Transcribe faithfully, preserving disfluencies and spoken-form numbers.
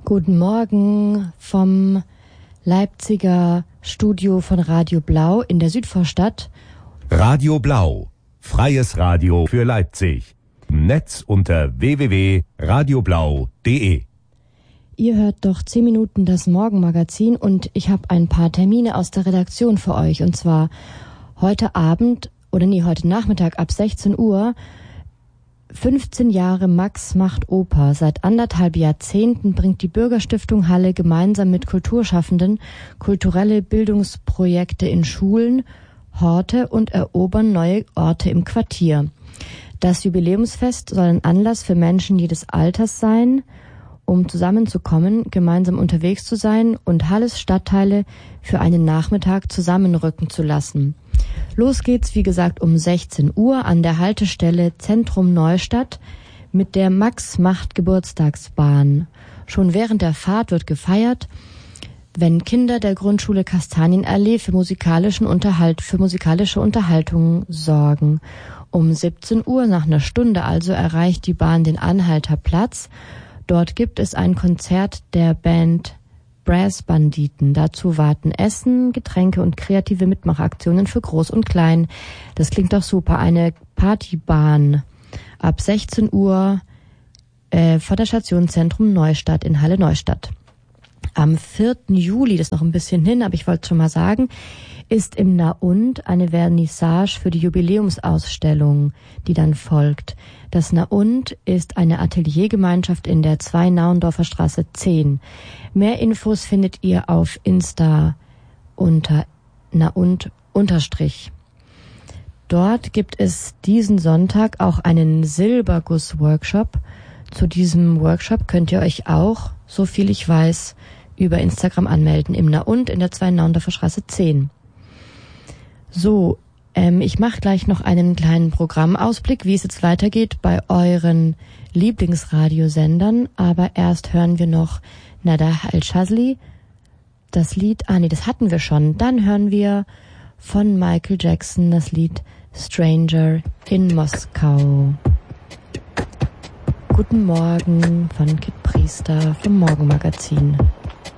Guten Morgen vom Leipziger Studio von Radio Blau in der Südvorstadt. Radio Blau, freies Radio für Leipzig. Im Netz unter w w w punkt radio blau punkt d e. Ihr hört doch zehn Minuten das Morgenmagazin und ich habe ein paar Termine aus der Redaktion für euch. Und zwar heute Abend, oder nee, heute Nachmittag ab sechzehn Uhr, fünfzehn Jahre Max macht Oper. Seit anderthalb Jahrzehnten bringt die Bürgerstiftung Halle gemeinsam mit Kulturschaffenden kulturelle Bildungsprojekte in Schulen, Horte und erobern neue Orte im Quartier. Das Jubiläumsfest soll ein Anlass für Menschen jedes Alters sein, um zusammenzukommen, gemeinsam unterwegs zu sein und Halles Stadtteile für einen Nachmittag zusammenrücken zu lassen. Los geht's, wie gesagt, um sechzehn Uhr an der Haltestelle Zentrum Neustadt mit der Max-Macht-Geburtstagsbahn. Schon während der Fahrt wird gefeiert, wenn Kinder der Grundschule Kastanienallee für musikalischen Unterhalt, für musikalische Unterhaltung sorgen. Um siebzehn Uhr, nach einer Stunde also, erreicht die Bahn den Anhalter Platz. Dort gibt es ein Konzert der Band Brass Banditen. Dazu warten Essen, Getränke und kreative Mitmachaktionen für Groß und Klein. Das klingt doch super. Eine Partybahn ab sechzehn Uhr äh, vor der Station Zentrum Neustadt in Halle Neustadt. Am vierten Juli, das ist noch ein bisschen hin, aber ich wollte es schon mal sagen, ist im Naund eine Vernissage für die Jubiläumsausstellung, die dann folgt. Das Naund ist eine Ateliergemeinschaft in der zwei Nauendorfer Straße zehn. Mehr Infos findet ihr auf Insta unter Naund unterstrich. Dort gibt es diesen Sonntag auch einen Silberguss-Workshop. Zu diesem Workshop könnt ihr euch auch, so viel ich weiß, über Instagram anmelden, im Naund in der zwei Nauendorfer Straße zehn. So, ähm, ich mache gleich noch einen kleinen Programmausblick, wie es jetzt weitergeht bei euren Lieblingsradiosendern, aber erst hören wir noch Nada al-Shazli, das Lied, ah nee, das hatten wir schon, dann hören wir von Michael Jackson das Lied Stranger in Moskau. Guten Morgen von Kit Priester vom Morgenmagazin.